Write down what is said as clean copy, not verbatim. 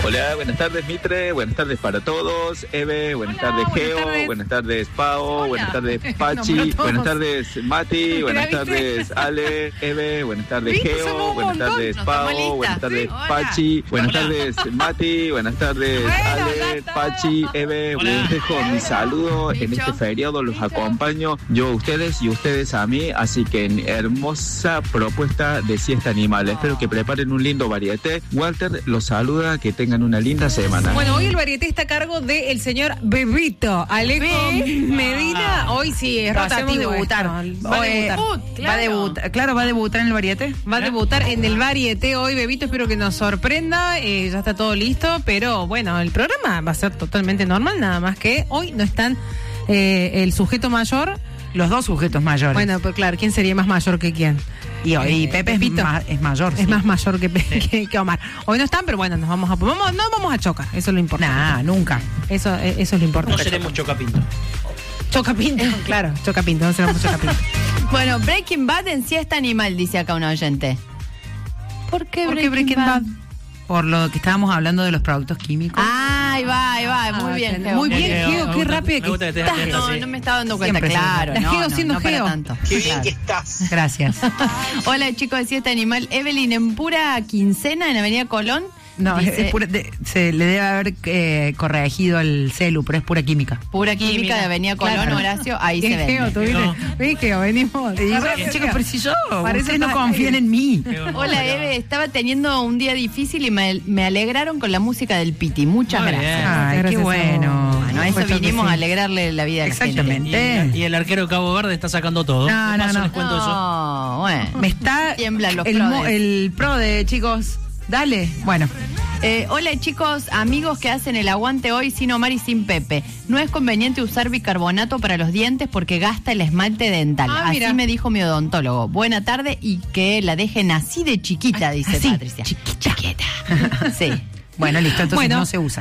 Hola, buenas tardes Mitre, buenas tardes para todos. Eve, buenas tardes Geo, buenas tardes Pao, buenas tardes Pachi, buenas tardes Mati, buenas tardes Ale, Eve, buenas tardes Geo, buenas tardes Pao, buenas tardes Pachi, buenas tardes Mati, buenas tardes Ale, Pachi, Eve. Les dejo mi saludo en este feriado, los acompaño yo a ustedes y ustedes a mí, así que hermosa propuesta de siesta animal. Espero que preparen un lindo varieté. Walter los saluda, que tengan una linda semana. Bueno, hoy el varieté está a cargo del señor Bebito Alejo Medina. Hoy sí es rotativo. Debutar. Va a debutar. Va a debutar en el varieté. Va a debutar en el varieté hoy, Bebito. Espero que nos sorprenda. Ya está todo listo, pero bueno, el programa va a ser totalmente normal, nada más que hoy no están el sujeto mayor. Los dos sujetos mayores. Bueno, pues claro, ¿quién sería más mayor que quién? Y Pepe es mayor. Es más mayor que Omar. Hoy no están, pero bueno, no vamos a chocar. Eso es lo importante. Nah, nunca. Eso es lo importante. No seremos chocapinto. Chocapinto, claro, chocapinto, no seremos chocapinto. Bueno, Breaking Bad en siesta animal, dice acá un oyente. ¿Por qué Breaking Bad? Por lo que estábamos hablando de los productos químicos. Ahí va, muy bien, Geo. Muy bien, Geo, qué rápido que estás. No me estaba dando cuenta, Siempre, claro. La Geo siendo para Geo. tanto. Qué bien que estás. Gracias. Hola, chicos de Siesta Animal. Evelyn, en pura quincena en Avenida Colón. No, dice, es pura, se le debe haber corregido el celu, pero es pura química. Pura química de Avenida Colón, claro. Horacio, ahí se ve. Geo, tú viste, Geo, venimos. Chicos, pero si yo, Parece ustedes no más- confían en mí. Hola, Eve, estaba teniendo un día difícil y me alegraron con la música del Piti. Muchas Muy gracias. bien. Ay, qué Gracias a bueno. vos. Bueno, a eso Puesto que vinimos sí. a alegrarle la vida a la gente. Exactamente. Y el arquero de Cabo Verde está sacando todo. No, De paso no. les cuento eso. No, bueno. Me está Tiemblan los el, prodes. el pro de chicos. Dale. Bueno. Hola chicos, amigos que hacen el aguante hoy sin Omar y sin Pepe. No es conveniente usar bicarbonato para los dientes porque gasta el esmalte dental. Así mira. me dijo mi odontólogo. Buena tarde y que la dejen así de chiquita, dice Así, Patricia. Chiquita. Sí. Bueno, listo, entonces Bueno. no se usa.